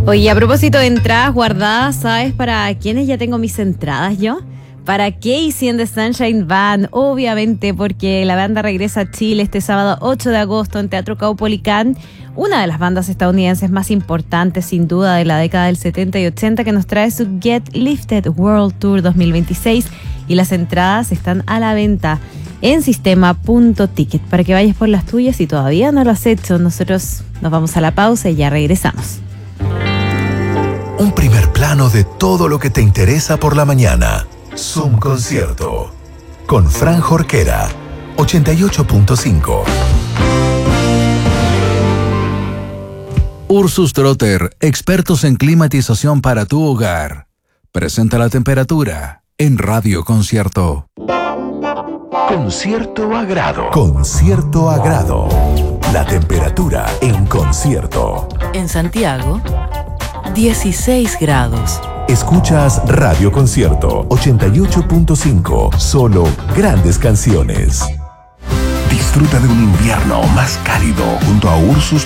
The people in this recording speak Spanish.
Oye, a propósito de entradas guardadas, ¿sabes para quiénes ya tengo mis entradas yo? Para Casey and the Sunshine Band, obviamente, porque la banda regresa a Chile este sábado 8 de agosto en Teatro Caupolicán, una de las bandas estadounidenses más importantes, sin duda, de la década del 70 y 80, que nos trae su Get Lifted World Tour 2026, y las entradas están a la venta en sistema.ticket, para que vayas por las tuyas si todavía no lo has hecho. Nosotros nos vamos a la pausa y ya regresamos. Un primer plano de todo lo que te interesa por la mañana. Zoom Concierto con Fran Jorquera, 88.5. Ursus Trotter, expertos en climatización para tu hogar. Presenta la temperatura en Radio Concierto. Concierto a grado. Concierto a grado. La temperatura en concierto. En Santiago, 16 grados. Escuchas Radio Concierto 88.5. Solo grandes canciones. Disfruta de un invierno más cálido junto a Ursus